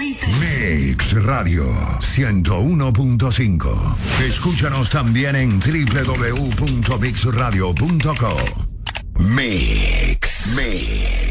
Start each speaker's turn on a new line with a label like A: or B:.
A: Mix Radio 101.5. Escúchanos también en www.mixradio.co. Mix.